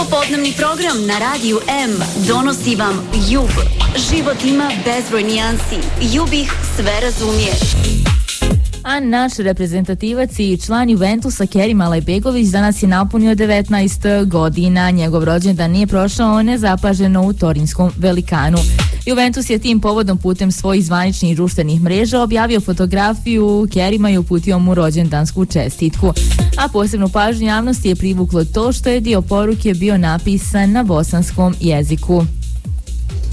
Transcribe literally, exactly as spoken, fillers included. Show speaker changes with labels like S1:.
S1: Popodnevni program na Radiju M donosi vam Jug. Život ima bezbroj nijansi. Jug ih sve razumije.
S2: A naš reprezentativac i član Juventusa Kerim Alajbegović danas je napunio devetnaest godina. Njegov rođendan nije prošao nezapaženo u torinskom Velikanu. Juventus je tim povodom putem svojih zvaničnih društvenih mreža objavio fotografiju Kerima i uputio mu rođendansku čestitku. A posebnu pažnju javnosti je privuklo to što je dio poruke bio napisan na bosanskom jeziku.